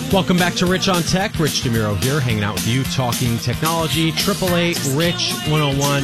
Welcome back to Rich on Tech. Rich DeMuro here, hanging out with you, talking technology. 888-RICH-101,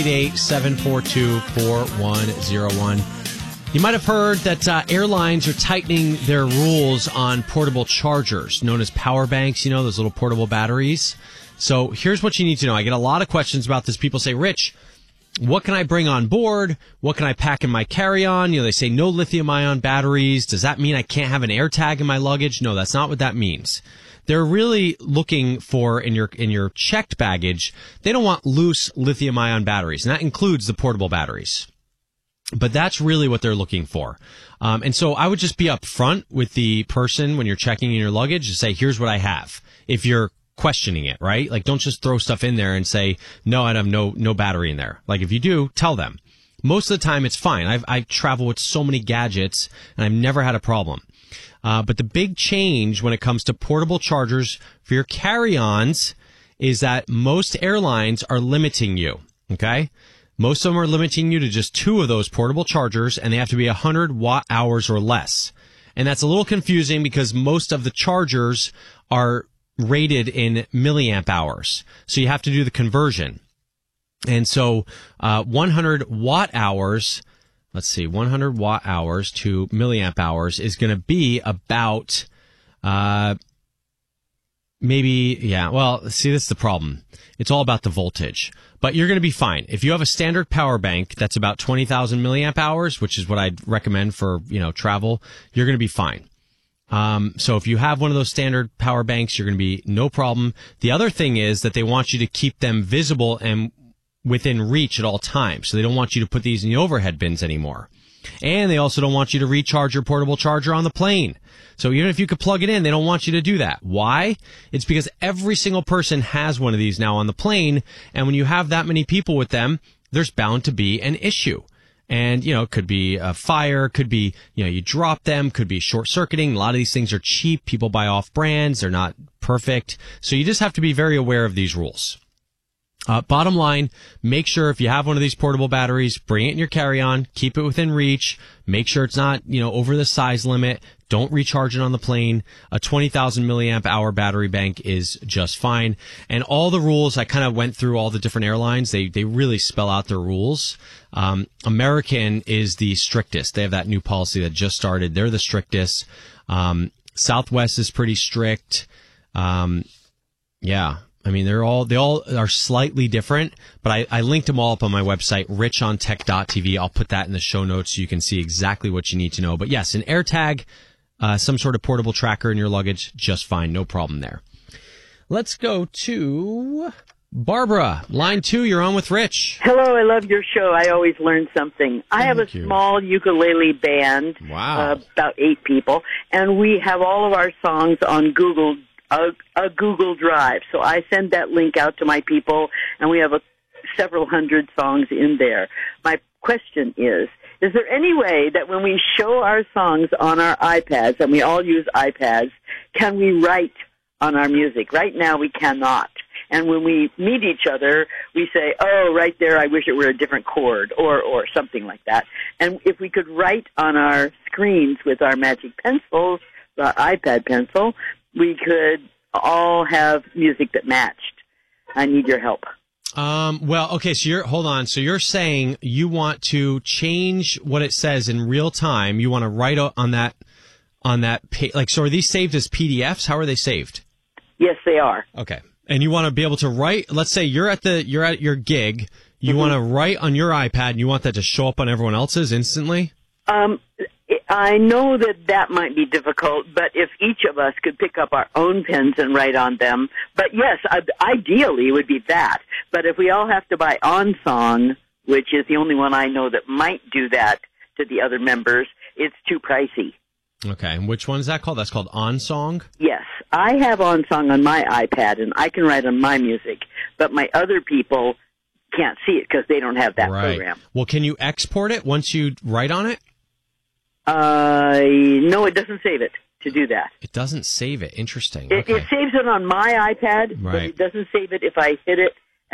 888-742-4101. You might have heard that airlines are tightening their rules on portable chargers, known as power banks, those little portable batteries. So here's what you need to know. I get a lot of questions about this. People say, Rich, what can I bring on board? What can I pack in my carry-on? They say no lithium-ion batteries. Does that mean I can't have an AirTag in my luggage? No, that's not what that means. They're really looking for, in your checked baggage, they don't want loose lithium-ion batteries, and that includes the portable batteries. But that's really what they're looking for. And so I would just be upfront with the person when you're checking in your luggage and say, here's what I have. If you're questioning it, right? Like, don't just throw stuff in there and say, no, I have no battery in there. Like, if you do, tell them. Most of the time, it's fine. I travel with so many gadgets, and I've never had a problem. But the big change when it comes to portable chargers for your carry-ons is that most airlines are limiting you, okay? Most of them are limiting you to just 2 of those portable chargers, and they have to be 100 watt-hours or less. And that's a little confusing because most of the chargers are rated in milliamp hours. So you have to do the conversion. And so 100 watt hours, 100 watt hours to milliamp hours is going to be about this is the problem. It's all about the voltage. But you're going to be fine. If you have a standard power bank that's about 20,000 milliamp hours, which is what I'd recommend for, travel, you're going to be fine. So if you have one of those standard power banks, you're going to be no problem. The other thing is that they want you to keep them visible and within reach at all times. So they don't want you to put these in the overhead bins anymore. And they also don't want you to recharge your portable charger on the plane. So even if you could plug it in, they don't want you to do that. Why? It's because every single person has one of these now on the plane. And when you have that many people with them, there's bound to be an issue. And, it could be a fire, could be, you drop them, could be short circuiting. A lot of these things are cheap. People buy off brands. They're not perfect. So you just have to be very aware of these rules. Bottom line, make sure if you have one of these portable batteries, bring it in your carry-on, keep it within reach, make sure it's not, over the size limit. Don't recharge it on the plane. A 20,000 milliamp hour battery bank is just fine. And all the rules, I kind of went through all the different airlines. They really spell out their rules. American is the strictest. They have that new policy that just started. They're the strictest. Southwest is pretty strict. They all are slightly different, but I linked them all up on my website, richontech.tv. I'll put that in the show notes so you can see exactly what you need to know. But yes, an AirTag, some sort of portable tracker in your luggage, just fine. No problem there. Let's go to Barbara. Line 2, you're on with Rich. Hello, I love your show. I always learn something. I have a small ukulele band, about 8 people, and we have all of our songs on Google Drive. So I send that link out to my people, and we have several hundred songs in there. My question is there any way that when we show our songs on our iPads, and we all use iPads, can we write on our music? Right now we cannot. And when we meet each other, we say, oh, right there, I wish it were a different chord, or something like that. And if we could write on our screens with our magic pencils, the iPad pencil, we could all have music that matched. I need your help. Okay, so hold on. So you're saying you want to change what it says in real time. You want to write on that page. So are these saved as PDFs? How are they saved? Yes, they are. Okay. And you want to be able to write, let's say you're at your gig. You want to write on your iPad and you want that to show up on everyone else's instantly? I know that might be difficult, but if each of us could pick up our own pens and write on them, but yes, ideally it would be that. But if we all have to buy OnSong, which is the only one I know that might do that to the other members, it's too pricey. Okay, and which one is that called? That's called OnSong? Yes, I have OnSong on my iPad, and I can write on my music, but my other people can't see it because they don't have that program. Well, can you export it once you write on it? No, it doesn't save it to do that. It doesn't save it. Interesting. It saves it on my iPad, but it doesn't save it if I hit it